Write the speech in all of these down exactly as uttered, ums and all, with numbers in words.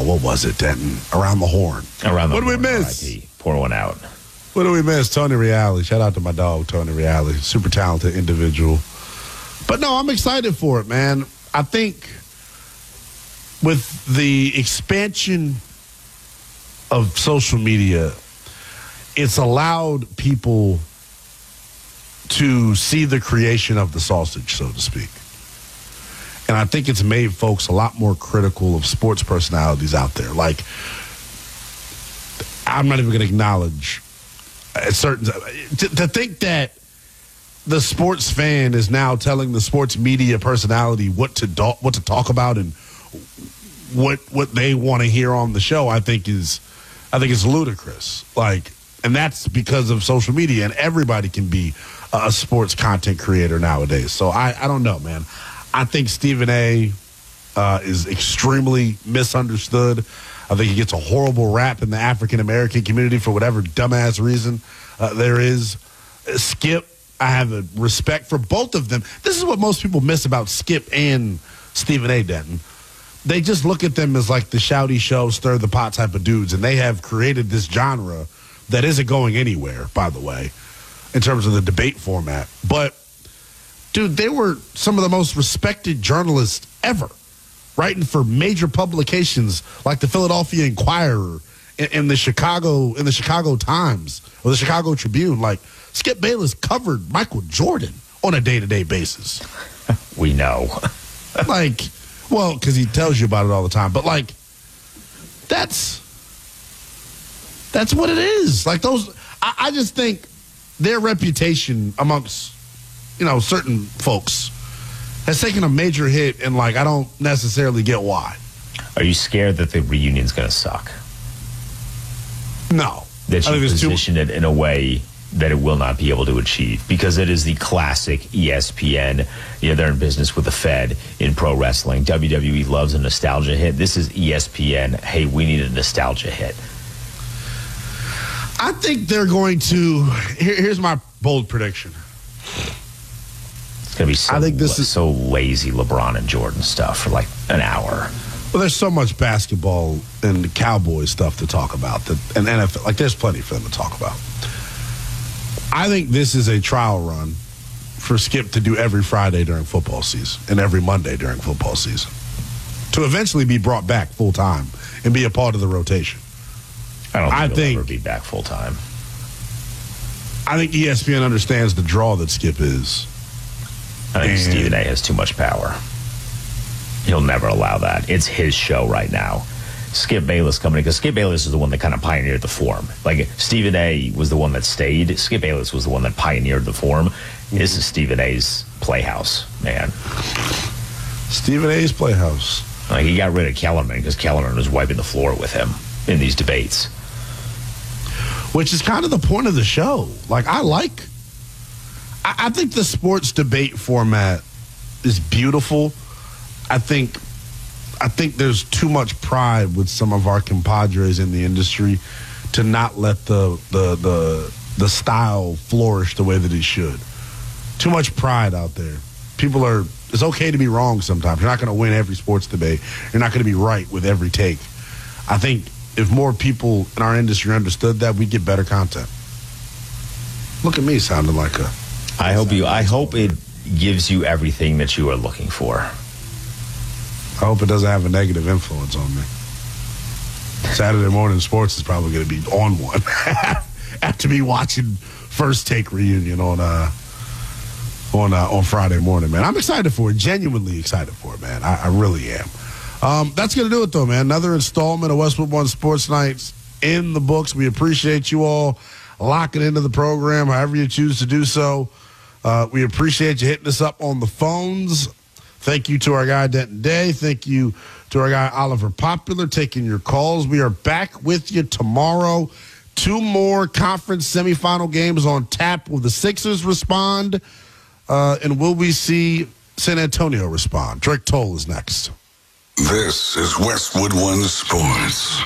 what was it, Denton? Around the Horn. Around the What horn. did we miss? R I P Pour one out. What do we miss? Tony Reale. Shout out to my dog, Tony Reale. Super talented individual. But no, I'm excited for it, man. I think with the expansion of social media, it's allowed people to see the creation of the sausage, so to speak. And I think it's made folks a lot more critical of sports personalities out there. Like, I'm not even going to acknowledge a certain to, to think that the sports fan is now telling the sports media personality what to do, what to talk about and what what they want to hear on the show. I think is I think is ludicrous. Like, and that's because of social media, and everybody can be a sports content creator nowadays. So I, I don't know, man. I think Stephen A. Uh, is extremely misunderstood. I think he gets a horrible rap in the African-American community for whatever dumbass reason uh, there is. Skip, I have a respect for both of them. This is what most people miss about Skip and Stephen A. Denton. They just look at them as like the shouty show, stir the pot type of dudes, and they have created this genre that isn't going anywhere, by the way, in terms of the debate format. But, dude, they were some of the most respected journalists ever, writing for major publications like the Philadelphia Inquirer and, and the Chicago in the Chicago Times or the Chicago Tribune. Like, Skip Bayless covered Michael Jordan on a day-to-day basis. We know. Like, well, because he tells you about it all the time. But, like, that's that's what it is. Like, those, I, I just think their reputation amongst, you know, certain folks has taken a major hit, and, like, I don't necessarily get why. Are you scared that the reunion's going to suck? No. That you position too- it in a way that it will not be able to achieve, because it is the classic E S P N. You know, they're in business with the Fed in pro wrestling. W W E loves a nostalgia hit. This is E S P N. Hey, we need a nostalgia hit. I think they're going to. Here, here's my bold prediction. It's going to be so, I think this is so lazy LeBron and Jordan stuff for like an hour. Well, there's so much basketball and Cowboys stuff to talk about, that, and N F L. Like, there's plenty for them to talk about. I think this is a trial run for Skip to do every Friday during football season and every Monday during football season, to eventually be brought back full time and be a part of the rotation. I don't think I he'll think, ever be back full time. I think E S P N understands the draw that Skip is. I think and Stephen A. has too much power. He'll never allow that. It's his show right now. Skip Bayless coming in, because Skip Bayless is the one that kind of pioneered the form. Like, Stephen A. was the one that stayed. Skip Bayless was the one that pioneered the form. Mm-hmm. This is Stephen A.'s playhouse, man. Stephen A.'s playhouse. Like, he got rid of Kellerman because Kellerman was wiping the floor with him in these debates. Which is kind of the point of the show. Like, I like, I, I think the sports debate format is beautiful. I think I think there's too much pride with some of our compadres in the industry to not let the the the the style flourish the way that it should. Too much pride out there. People are, it's okay to be wrong sometimes. You're not going to win every sports debate. You're not going to be right with every take. I think if more people in our industry understood that, we'd get better content. Look at me sounding like a... I hope you, I hope it gives you everything that you are looking for. I hope it doesn't have a negative influence on me. Saturday morning sports is probably going to be on one after me watching First Take reunion on uh on uh, on Friday morning, man. I'm excited for it. Genuinely excited for it, man. I, I really am. Um, that's going to do it, though, man. Another installment of Westwood One Sports Nights in the books. We appreciate you all locking into the program, however you choose to do so. Uh, we appreciate you hitting us up on the phones. Thank you to our guy, Denton Day. Thank you to our guy, Oliver Popular, taking your calls. We are back with you tomorrow. Two more conference semifinal games on tap. Will the Sixers respond? Uh, and will we see San Antonio respond? Drake Toll is next. This is Westwood One Sports.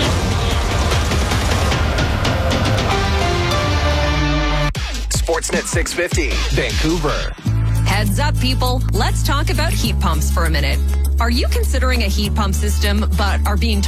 Sportsnet six fifty, Vancouver. Heads up, people. Let's talk about heat pumps for a minute. Are you considering a heat pump system but are being